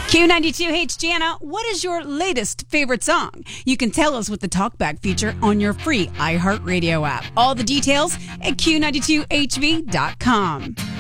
Q92, hey, it's Jana. What is your latest favorite song? You can tell us with the Talkback feature on your free iHeartRadio app. All the details at Q92HV.com.